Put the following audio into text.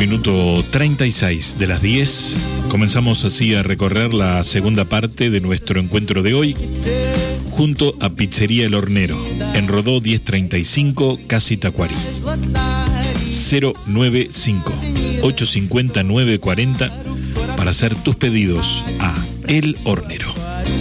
minuto 36 de las 10. Comenzamos así a recorrer la segunda parte de nuestro encuentro de hoy junto a Pizzería El Hornero, en Rodó 1035, Casi Tacuarí. 095-850-940 para hacer tus pedidos a El Hornero.